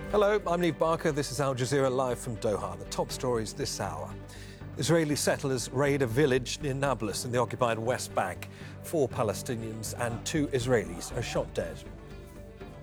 Hello, I'm Neve Barker. This is Al Jazeera live from Doha. The top stories this hour. Israeli settlers raid a village near Nablus in the occupied West Bank. 4 Palestinians and 2 Israelis are shot dead.